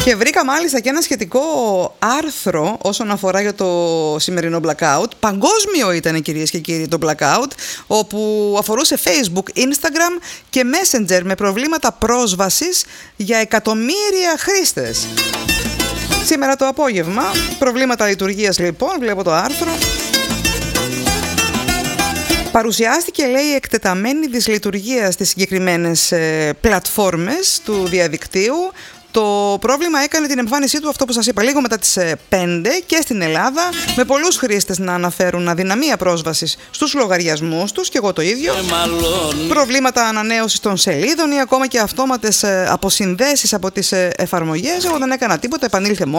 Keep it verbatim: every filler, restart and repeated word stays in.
Και βρήκα μάλιστα και ένα σχετικό άρθρο όσον αφορά για το σημερινό blackout. Παγκόσμιο ήταν, κυρίες και κύριοι, το blackout, όπου αφορούσε Facebook, Instagram και Messenger με προβλήματα πρόσβασης για εκατομμύρια χρήστες. Σήμερα το απόγευμα, προβλήματα λειτουργίας λοιπόν, βλέπω το άρθρο. Παρουσιάστηκε, λέει, εκτεταμένη δυσλειτουργία στις συγκεκριμένες ε, πλατφόρμες του διαδικτύου. Το πρόβλημα έκανε την εμφάνισή του, αυτό που σας είπα, λίγο μετά τις πέντε και στην Ελλάδα, με πολλούς χρήστες να αναφέρουν αδυναμία πρόσβασης στους λογαριασμούς τους, και εγώ το ίδιο. Προβλήματα ανανέωσης των σελίδων ή ακόμα και αυτόματες αποσυνδέσεις από τις εφαρμογές. Εγώ δεν έκανα τίποτα, επανήλθε μόνο.